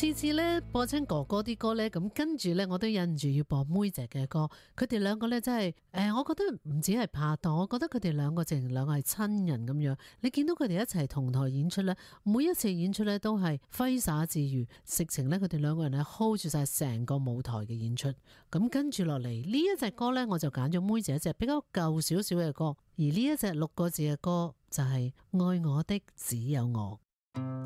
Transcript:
次次咧播親哥哥啲歌咧，咁跟住咧我都忍唔住要播妹姐嘅歌。佢哋兩個咧真係我覺得唔止係拍檔，我覺得佢哋兩個淨兩個係親人咁樣。你見到佢哋一齊同台演出咧，每一次演出咧都係揮灑自如，直情咧佢哋兩個人係 hold 住晒成個舞台嘅演出。咁跟住落嚟呢一隻歌咧，我就揀咗妹姐一隻比較舊少少嘅歌，而呢一隻6個字嘅歌就係愛我的只有我。